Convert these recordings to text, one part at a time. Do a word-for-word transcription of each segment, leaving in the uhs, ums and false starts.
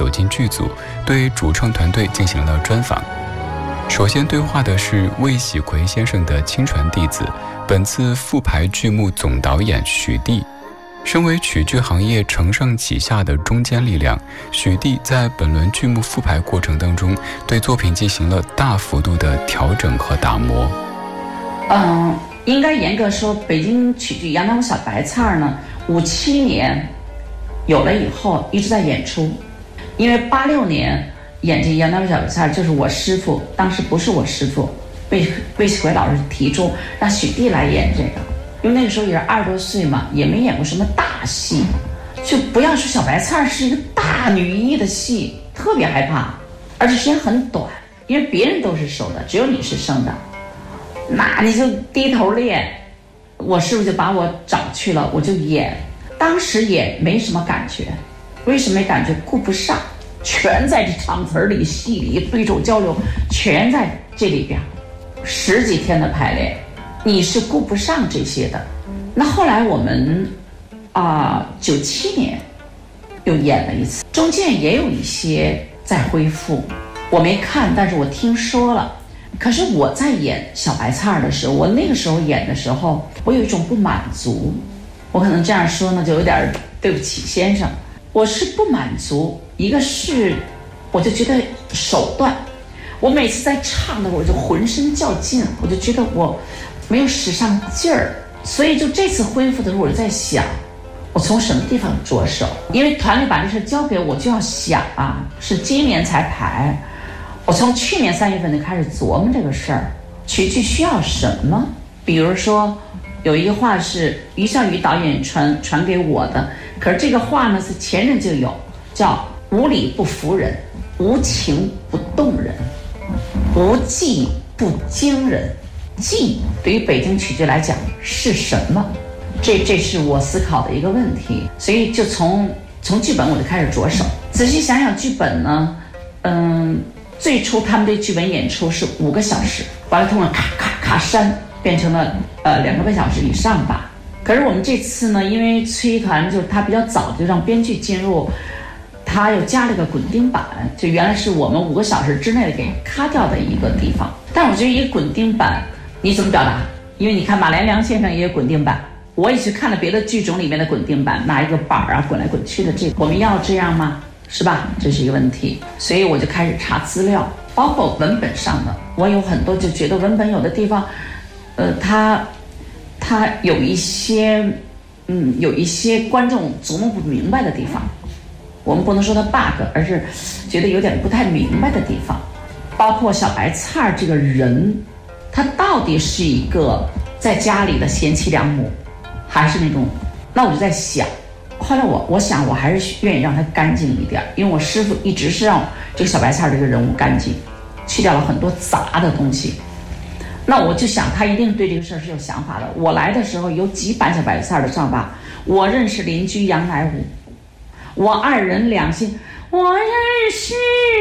走进剧组，对主创团队进行了专访。首先对话的是魏喜奎先生的亲传弟子，本次复排剧目总导演许帝。身为曲剧行业承上启下的中坚力量，许帝在本轮剧目复排过程当中，对作品进行了大幅度的调整和打磨。 嗯，应该严格说，北京曲剧《杨乃武小白菜》呢，五七年有了以后一直在演出，因为八六年演这《杨乃武小白菜》就是我师傅，当时不是我师傅，魏魏喜奎老师提出让许帝来演这个。因为那个时候也是二十多岁嘛，也没演过什么大戏，就不要说小白菜是一个大女一的戏，特别害怕，而且时间很短，因为别人都是熟的，只有你是生的，那你就低头练。我师傅就把我找去了，我就演，当时也没什么感觉，为什么没感觉？顾不上，全在这场词里、戏里、对手交流，全在这里边，十几天的排练。你是顾不上这些的。那后来我们啊，九七年又演了一次，中间也有一些在恢复，我没看，但是我听说了。可是我在演小白菜的时候，我那个时候演的时候，我有一种不满足。我可能这样说呢，就有点对不起先生。我是不满足，一个是我就觉得手段，我每次在唱的我就浑身较劲，我就觉得我没有使上劲儿，所以就这次恢复的时候，我就在想，我从什么地方着手？因为团里把这事交给我，就要想啊，是今年才排，我从去年三月份就开始琢磨这个事儿，曲剧需要什么？比如说，有一个话是于孝宇导演传传给我的，可是这个话呢是前人就有，叫无理不服人，无情不动人，无技不惊人。技对于北京曲剧来讲是什么？这这是我思考的一个问题，所以就从从剧本我就开始着手。仔细想想剧本呢，嗯，最初他们对剧本演出是五个小时，完了通过咔咔咔删，变成了呃两个半小时以上吧。可是我们这次呢，因为崔团就是他比较早就让编剧进入，他又加了个滚钉板，就原来是我们五个小时之内的给咔掉的一个地方。但我觉得一个滚钉板你怎么表达？因为你看马连良先生也有滚钉板，我也去看了别的剧种里面的滚钉板，拿一个板啊滚来滚去的，这个我们要这样吗？是吧？这是一个问题。所以我就开始查资料，包括文本上的，我有很多就觉得文本有的地方，呃，它它有一些，嗯，有一些观众琢磨不明白的地方。我们不能说它 bug， 而是觉得有点不太明白的地方。包括小白菜这个人，他到底是一个在家里的贤妻良母，还是那种？那我就在想，后来我我想我还是愿意让他干净一点，因为我师傅一直是让这个小白菜这个人物干净，去掉了很多杂的东西。那我就想他一定对这个事儿是有想法的。我来的时候有几版小白菜的上吧，我认识邻居杨乃武，我二人两心，我认识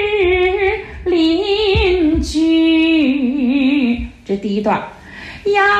邻居，这第一段，杨